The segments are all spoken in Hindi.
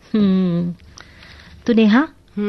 तो नेहा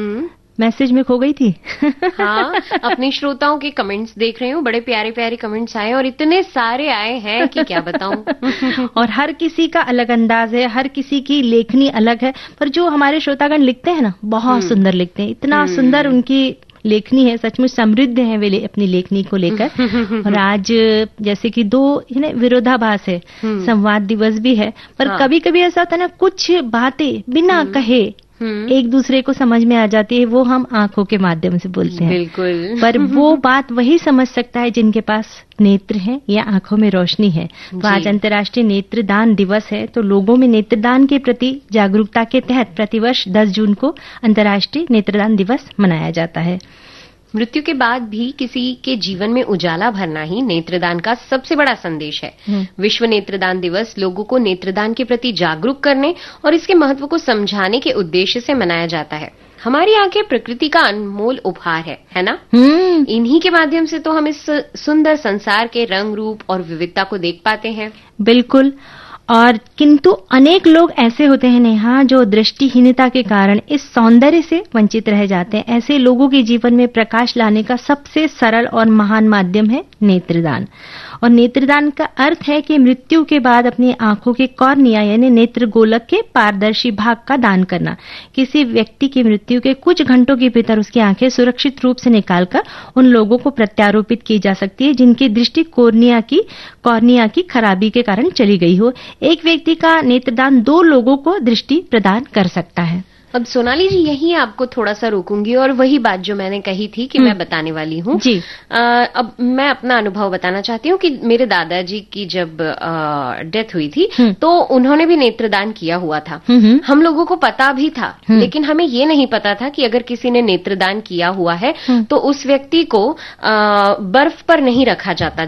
मैसेज में खो गई थी। हाँ, अपने श्रोताओं के कमेंट्स देख रही हूँ, बड़े प्यारे प्यारे कमेंट्स आए और इतने सारे आए हैं कि क्या बताऊं। और हर किसी का अलग अंदाज है, हर किसी की लेखनी अलग है, पर जो हमारे श्रोतागण लिखते हैं ना, बहुत सुंदर लिखते हैं, इतना सुंदर उनकी लेखनी है, सचमुच समृद्ध है वे अपनी लेखनी को लेकर। और आज जैसे कि दो विरोधाभास है, संवाद दिवस भी है, पर कभी कभी ऐसा होता है ना, कुछ बातें बिना कहे एक दूसरे को समझ में आ जाती है, वो हम आंखों के माध्यम से बोलते हैं। बिल्कुल। पर वो बात वही समझ सकता है जिनके पास नेत्र है या आंखों में रोशनी है। तो आज अंतर्राष्ट्रीय नेत्रदान दिवस है, तो लोगों में नेत्रदान के प्रति जागरूकता के तहत प्रतिवर्ष 10 जून को अंतर्राष्ट्रीय नेत्रदान दिवस मनाया जाता है। मृत्यु के बाद भी किसी के जीवन में उजाला भरना ही नेत्रदान का सबसे बड़ा संदेश है। विश्व नेत्रदान दिवस लोगों को नेत्रदान के प्रति जागरूक करने और इसके महत्व को समझाने के उद्देश्य से मनाया जाता है। हमारी आंखें प्रकृति का अनमोल उपहार है ना? इन्हीं के माध्यम से तो हम इस सुंदर संसार के रंग रूप और विविधता को देख पाते हैं। बिल्कुल। और किंतु अनेक लोग ऐसे होते हैं नेहा, जो दृष्टिहीनता के कारण इस सौंदर्य से वंचित रह जाते हैं। ऐसे लोगों के जीवन में प्रकाश लाने का सबसे सरल और महान माध्यम है नेत्रदान। और नेत्रदान का अर्थ है कि मृत्यु के बाद अपनी आंखों के कॉर्निया यानी नेत्र गोलक के पारदर्शी भाग का दान करना। किसी व्यक्ति की मृत्यु के कुछ घंटों के भीतर उसकी आंखें सुरक्षित रूप से निकालकर उन लोगों को प्रत्यारोपित की जा सकती है जिनकी दृष्टि कॉर्निया की खराबी के कारण चली गई हो। एक व्यक्ति का नेत्रदान 2 लोगों को दृष्टि प्रदान कर सकता है। अब सोनाली जी, यही आपको थोड़ा सा रोकूंगी और वही बात जो मैंने कही थी कि मैं बताने वाली हूँ जी। अब मैं अपना अनुभव बताना चाहती हूँ कि मेरे दादाजी की जब डेथ हुई थी तो उन्होंने भी नेत्रदान किया हुआ था। हम लोगों को पता भी था, लेकिन हमें ये नहीं पता था कि अगर किसी ने नेत्रदान किया हुआ है तो उस व्यक्ति को बर्फ पर नहीं रखा जाता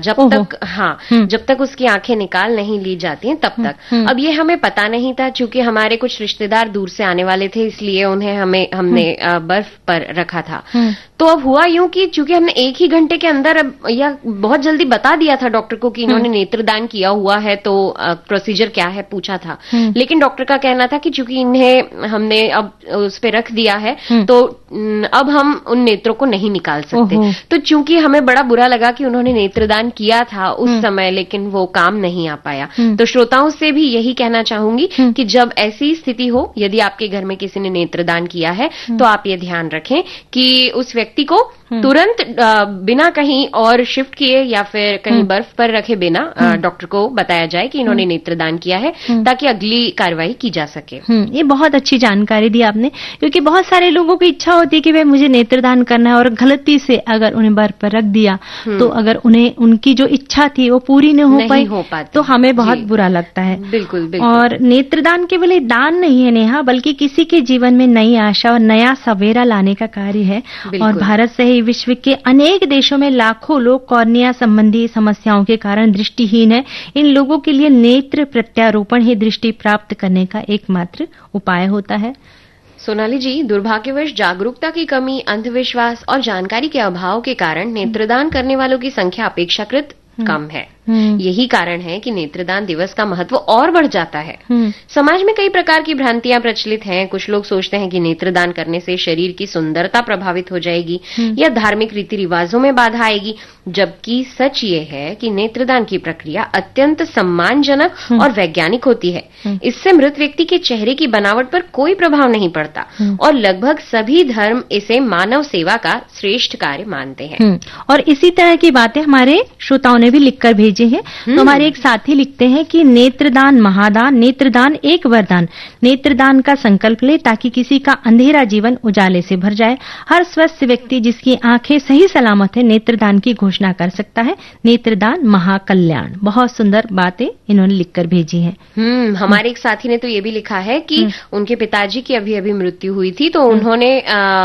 जब तक उसकी आंखें निकाल नहीं ली जाती हैं तब तक। अब ये हमें पता नहीं था, चूंकि हमारे कुछ रिश्तेदार दूर से आने वाले थे, इसलिए उन्हें हमने बर्फ पर रखा था। तो अब हुआ यूं कि चूंकि हमने 1 ही घंटे के अंदर या बहुत जल्दी बता दिया था डॉक्टर को कि इन्होंने नेत्रदान किया हुआ है, तो प्रोसीजर क्या है पूछा था, लेकिन डॉक्टर का कहना था कि चूंकि इन्हें हमने अब उस पे रख दिया है तो अब हम उन नेत्रों को नहीं निकाल सकते। तो चूंकि हमें बड़ा बुरा लगा कि उन्होंने नेत्रदान किया था उस समय, लेकिन वो काम नहीं आ पाया। तो श्रोताओं से भी यही कहना चाहूंगी कि जब ऐसी स्थिति हो, यदि आपके घर में किसी ने नेत्रदान किया है तो आप ये ध्यान रखें कि उस व्यक्ति को तुरंत बिना कहीं और शिफ्ट किए या फिर कहीं बर्फ पर रखे बिना डॉक्टर को बताया जाए कि इन्होंने नेत्रदान किया है, ताकि अगली कार्रवाई की जा सके। ये बहुत अच्छी जानकारी दी आपने, क्योंकि बहुत सारे लोगों की इच्छा होती है कि भाई मुझे नेत्रदान करना है, और गलती से अगर उन्हें बर्फ पर रख दिया तो अगर उन्हें उनकी जो इच्छा थी वो पूरी नहीं हो पाई तो हमें बहुत बुरा लगता है। बिल्कुल। और नेत्रदान केवल दान नहीं है नेहा, बल्कि किसी के जीवन में नई आशा और नया सवेरा लाने का कार्य है। और भारत सहित विश्व के अनेक देशों में लाखों लोग कॉर्निया संबंधी समस्याओं के कारण दृष्टिहीन है। इन लोगों के लिए नेत्र प्रत्यारोपण ही दृष्टि प्राप्त करने का एकमात्र उपाय होता है। सोनाली जी, दुर्भाग्यवश जागरूकता की कमी, अंधविश्वास और जानकारी के अभाव के कारण नेत्रदान करने वालों की संख्या अपेक्षाकृत कम है। यही कारण है कि नेत्रदान दिवस का महत्व और बढ़ जाता है। समाज में कई प्रकार की भ्रांतियां प्रचलित हैं। कुछ लोग सोचते हैं कि नेत्रदान करने से शरीर की सुंदरता प्रभावित हो जाएगी या धार्मिक रीति रिवाजों में बाधा आएगी, जबकि सच ये है कि नेत्रदान की प्रक्रिया अत्यंत सम्मानजनक और वैज्ञानिक होती है। इससे मृत व्यक्ति के चेहरे की बनावट पर कोई प्रभाव नहीं पड़ता और लगभग सभी धर्म इसे मानव सेवा का श्रेष्ठ कार्य मानते हैं। और इसी तरह की बातें हमारे श्रोताओं ने भी लिखकर भेजी है। तो हमारे एक साथी लिखते हैं कि नेत्रदान महादान, नेत्रदान एक वरदान। नेत्रदान का संकल्प ले ताकि किसी का अंधेरा जीवन उजाले से भर जाए। हर स्वस्थ व्यक्ति जिसकी आंखें सही सलामत है नेत्रदान की घोषणा कर सकता है। नेत्रदान महाकल्याण। बहुत सुंदर बातें इन्होंने लिखकर भेजी है। हमारे एक साथी ने तो ये भी लिखा है कि उनके पिताजी की अभी अभी मृत्यु हुई थी, तो उन्होंने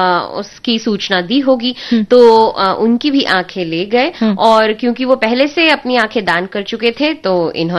उसकी सूचना दी होगी, तो उनकी भी आंखें ले गए, और क्योंकि वो पहले से अपनी आंखें दान कर चुके थे तो इन्होंने